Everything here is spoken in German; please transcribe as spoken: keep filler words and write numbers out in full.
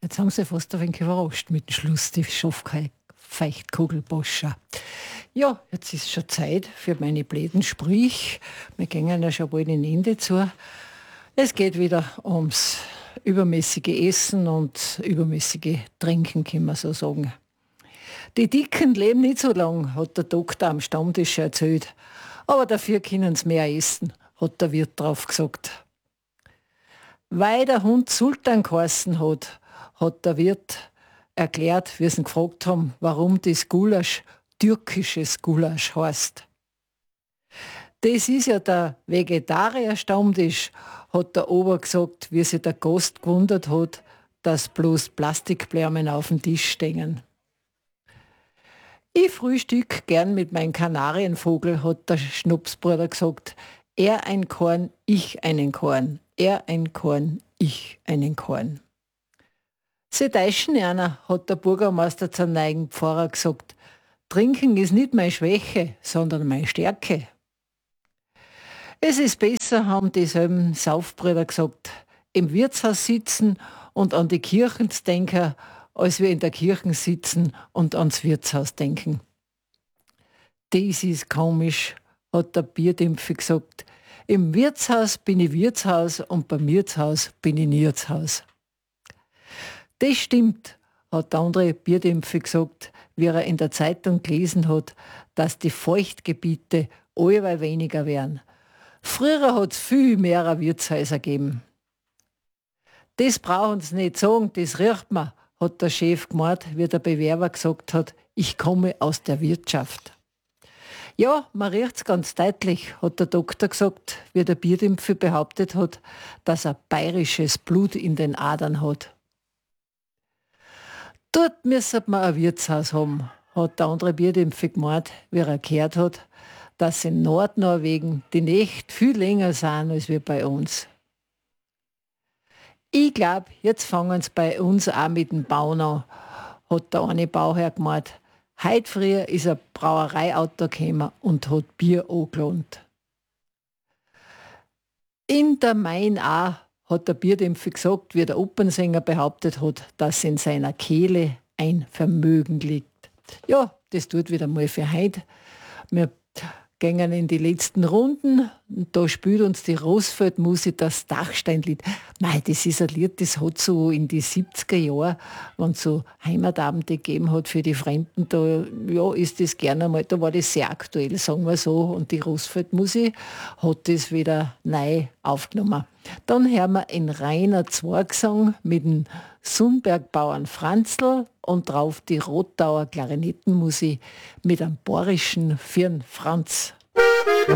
Jetzt haben sie fast ein wenig überrascht mit dem Schluss, die Schafkeichkugelboscher. Ja, jetzt ist schon Zeit für meine bläden Sprüche. Wir gehen ja schon bald ein Ende zu. Es geht wieder ums übermäßige Essen und übermäßige Trinken, kann man so sagen. Die Dicken leben nicht so lang, hat der Doktor am Stammtisch erzählt. Aber dafür können sie mehr essen, hat der Wirt drauf gesagt. Weil der Hund Sultan geheißen hat, hat der Wirt erklärt, wie sie ihn gefragt haben, warum das Gulasch türkisches Gulasch heißt. Das ist ja der Vegetarier-Stammtisch, hat der Ober gesagt, wie sich der Gast gewundert hat, dass bloß Plastikblumen auf dem Tisch stehen. Ich frühstück gern mit meinem Kanarienvogel, hat der Schnapsbruder gesagt. Er ein Korn, ich einen Korn. Er ein Korn, ich einen Korn. Sie täuschen einer, hat der Bürgermeister zum neuen Pfarrer gesagt. Trinken ist nicht meine Schwäche, sondern meine Stärke. Es ist besser, haben dieselben Saufbrüder gesagt, im Wirtshaus sitzen und an die Kirchen zu denken, als wir in der Kirche sitzen und ans Wirtshaus denken. Das ist komisch, hat der Bierdämpfer gesagt. Im Wirtshaus bin ich Wirtshaus und beim Wirtshaus bin ich Wirtshaus. Das stimmt, hat der andere Bierdämpfer gesagt, wie er in der Zeitung gelesen hat, dass die Feuchtgebiete allweil weniger werden. Früher hat es viel mehr Wirtshäuser gegeben. Das brauchen sie nicht sagen, das riecht man, hat der Chef gemeint, wie der Bewerber gesagt hat, ich komme aus der Wirtschaft. Ja, man riecht's ganz deutlich, hat der Doktor gesagt, wie der Bierdämpfer behauptet hat, dass er bayerisches Blut in den Adern hat. Dort müssen wir ein Wirtshaus haben, hat der andere Bierdämpfer gemeint, wie er gehört hat, dass in Nordnorwegen die Nächte viel länger sind als wir bei uns. Ich glaube, jetzt fangen sie bei uns auch mit dem Bauen an, hat der eine Bauherr gemeint. Heute früher ist ein Brauereiauto gekommen und hat Bier angelohnt. In der Main auch, hat der Bierdämpfer gesagt, wie der Opernsänger behauptet hat, dass in seiner Kehle ein Vermögen liegt. Ja, das tut wieder mal für heute. Wir gehen in die letzten Runden und da spielt uns die Rosfeldmusik das Dachsteinlied. Mei, das ist ein Lied, das hat so in die siebziger Jahre, wenn es so Heimatabende gegeben hat für die Fremden, da ja, ist das gerne einmal, da war das sehr aktuell, sagen wir so, und die Rosfeldmusik hat das wieder neu aufgenommen. Dann hören wir einen reiner Zwergsang mit dem Sundbergbauern Franzl und drauf die Rottauer Klarinettenmusik mit einem bayerischen Firn Franz.